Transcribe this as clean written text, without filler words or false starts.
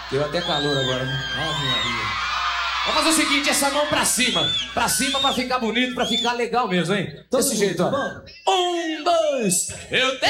Deu até calor agora, né? Ave Maria. Vamos fazer o seguinte, essa mão pra cima. Pra cima pra ficar bonito, pra ficar legal mesmo, hein? Desse jeito, ó. 1, 2, eu tenho...